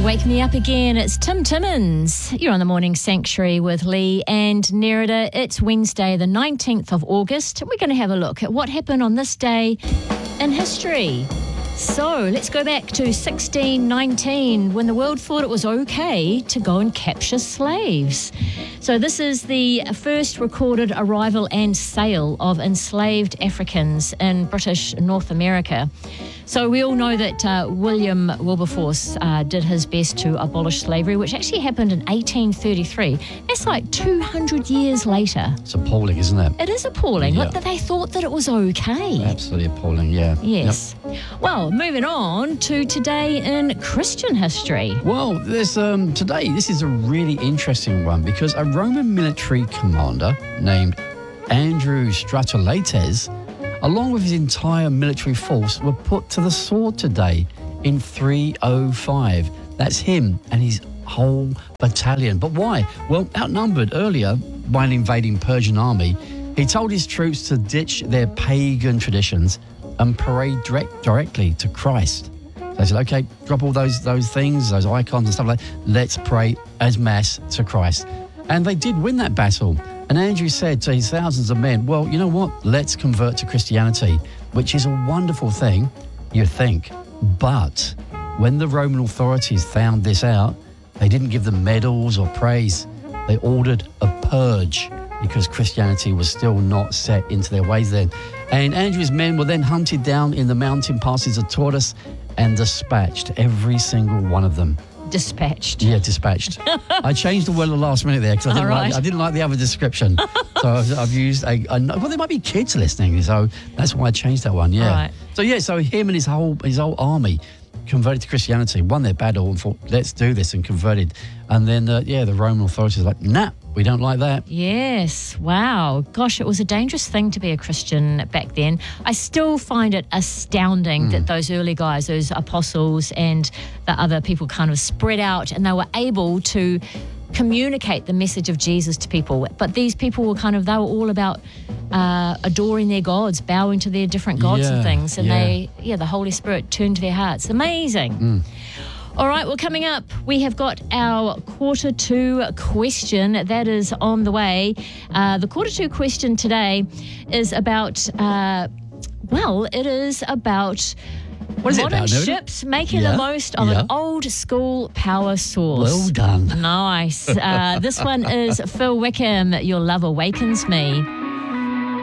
Wake me up again. It's Tim Timmins. You're on the Morning Sanctuary with Lee and Nerida. It's Wednesday, the 19th of August. We're going to have a look at what happened on this day in history. So let's go back to 1619, when the world thought it was okay to go and capture slaves. So this is the first recorded arrival and sale of enslaved Africans in British North America. So we all know that William Wilberforce did his best to abolish slavery, which actually happened in 1833. That's like 200 years later. It's appalling, isn't it? It is appalling. Yeah. Look, that they thought that it was okay. Absolutely appalling, yeah. Yes. Yep. Well, moving on to today in Christian history. Well, there's today, this is a really interesting one because a Roman military commander named Andrew Stratolates, along with his entire military force, were put to the sword today in 305. That's him and his whole battalion. But why? Well, outnumbered earlier by an invading Persian army, he told his troops to ditch their pagan traditions and parade directly to Christ. So they said, okay, drop all those things, those icons and stuff like that. Let's pray as mass to Christ. And they did win that battle. And Andrew said to his thousands of men, well, you know what? Let's convert to Christianity, which is a wonderful thing, you think. But when the Roman authorities found this out, they didn't give them medals or praise. They ordered a purge because Christianity was still not set into their ways then. And Andrew's men were then hunted down in the mountain passes of Taurus and dispatched, every single one of them. Dispatched. Yeah, dispatched. I changed the word at the last minute there because I didn't like the other description. So I've used well, there might be kids listening, so that's why I changed that one. Yeah. Right. So him and his whole army converted to Christianity, won their battle, and thought, let's do this, and converted. And then the Roman authorities were like, nah, we don't like that. Yes. Wow. Gosh, it was a dangerous thing to be a Christian back then. I still find it astounding that those early guys, those apostles and the other people kind of spread out and they were able to communicate the message of Jesus to people. But these people were they were all about adoring their gods, bowing to their different gods and things. And the Holy Spirit turned to their hearts. Amazing. All right, well, coming up, we have got our Quarter 2 question that is on the way. The Quarter 2 question today is about, it is about modern ships making the most of an old school power source. Well done. Nice. This one is Phil Wickham, Your Love Awakens Me.